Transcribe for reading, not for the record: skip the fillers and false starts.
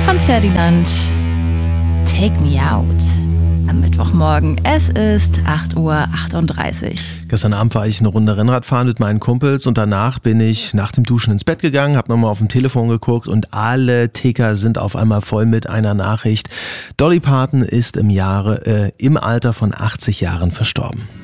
Franz Ferdinand, Take Me Out. Am Mittwochmorgen. Es ist 8:38 Uhr. Gestern Abend war ich eine Runde Rennrad fahren mit meinen Kumpels und danach bin ich nach dem Duschen ins Bett gegangen, habe nochmal auf dem Telefon geguckt und alle Ticker sind auf einmal voll mit einer Nachricht. Dolly Parton ist im Alter von 80 Jahren verstorben.